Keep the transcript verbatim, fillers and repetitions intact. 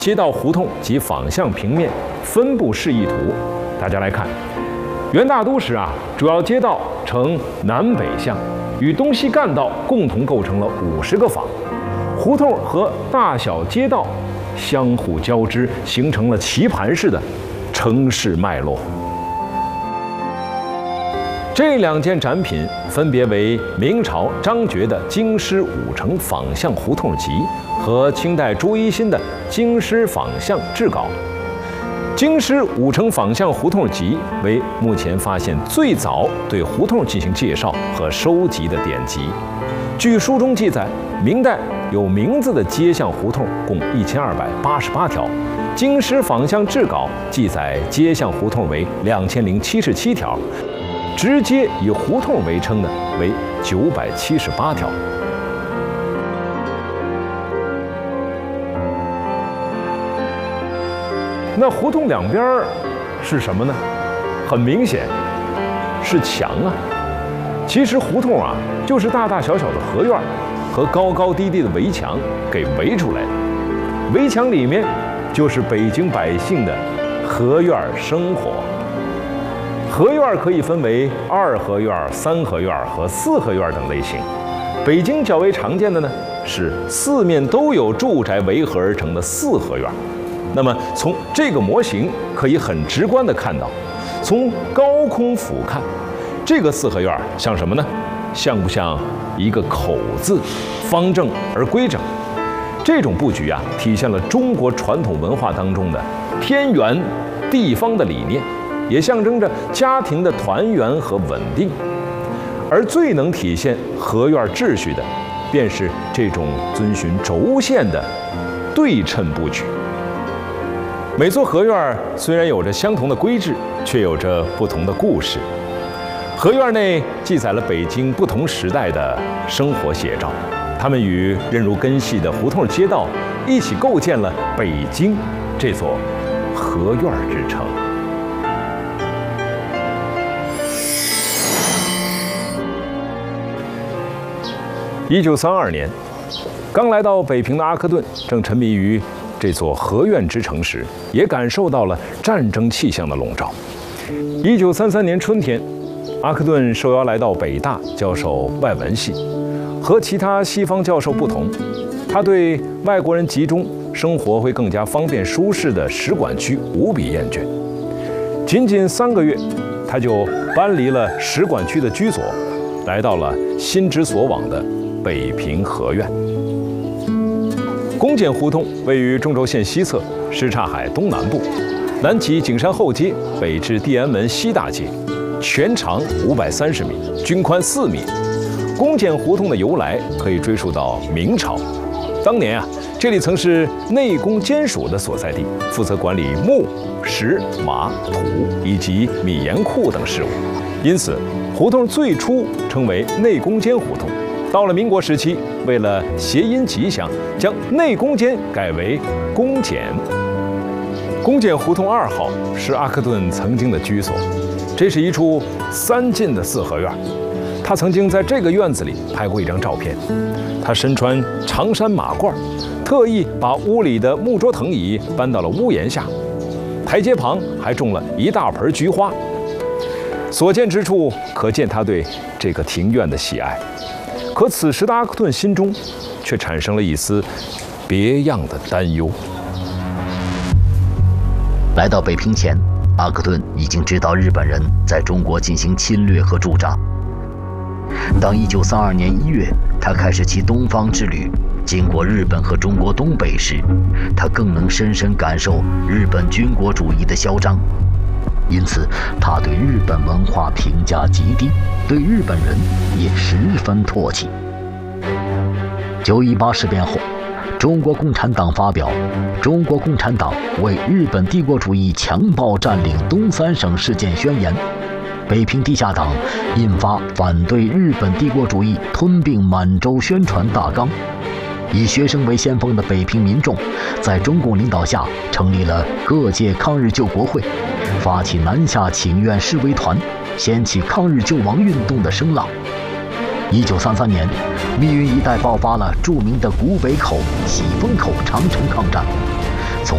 街道胡同及坊巷平面分布示意图，大家来看，元大都时啊，主要街道呈南北向，与东西干道共同构成了五十个坊，胡同和大小街道相互交织，形成了棋盘式的城市脉络。这两件展品分别为明朝张觉的《京师五城坊巷胡同集》和清代朱一新的《京师坊巷志稿》。《京师五城坊巷胡同集》为目前发现最早对胡同进行介绍和收集的典籍。据书中记载，明代有名字的街巷胡同共一千二百八十八条，《京师坊巷志稿》记载街巷胡同为两千零七十七条。直接以胡同为称的为九百七十八条。那胡同两边是什么呢？很明显是墙啊。其实胡同啊，就是大大小小的合院和高高低低的围墙给围出来的。围墙里面就是北京百姓的合院生活。合院可以分为二合院、三合院和四合院等类型。北京较为常见的呢是四面都有住宅围合而成的四合院。那么从这个模型可以很直观地看到，从高空俯瞰，这个四合院像什么呢？像不像一个口字，方正而规整？这种布局啊，体现了中国传统文化当中的天圆地方的理念。也象征着家庭的团圆和稳定，而最能体现合院秩序的，便是这种遵循轴线的对称布局。每座合院虽然有着相同的规制，却有着不同的故事。合院内记载了北京不同时代的生活写照，它们与韧如根系的胡同街道一起构建了北京这座合院之城。一九三二年，刚来到北平的阿克顿正沉迷于这座合院之城时，也感受到了战争气象的笼罩。一九三三年春天，阿克顿受邀来到北大教授外文系。和其他西方教授不同，他对外国人集中生活会更加方便舒适的使馆区无比厌倦。仅仅三个月，他就搬离了使馆区的居所，来到了心之所往的北平合院。宫检胡同位于中轴线西侧，什刹海东南部，南起景山后街，北至地安门西大街，全长五百三十米，均宽四米。宫检胡同的由来可以追溯到明朝，当年啊，这里曾是内宫监署的所在地，负责管理木、石、马、土以及米盐库等事务，因此胡同最初称为内宫监胡同。到了民国时期，为了谐音吉祥，将内宫监改为宫检。宫检胡同二号是阿克顿曾经的居所，这是一处三进的四合院。他曾经在这个院子里拍过一张照片，他身穿长衫马褂，特意把屋里的木桌藤椅搬到了屋檐下，台阶旁还种了一大盆菊花。所见之处，可见他对这个庭院的喜爱。可此时的阿克顿心中却产生了一丝别样的担忧。 来到北平前，阿克顿已经知道日本人在中国进行侵略和驻扎。当一九三二年一月，他开始其东方之旅，经过日本和中国东北时，他更能深深感受日本军国主义的嚣张。因此，他对日本文化评价极低，对日本人也十分唾弃。九一八事变后，中国共产党发表《中国共产党为日本帝国主义强暴占领东三省事件宣言》，北平地下党印发反对日本帝国主义吞并满洲宣传大纲。以学生为先锋的北平民众，在中共领导下成立了各界抗日救国会，发起南下请愿示威团，掀起抗日救亡运动的声浪。一九三三年，密云一带爆发了著名的古北口、喜峰口长城抗战。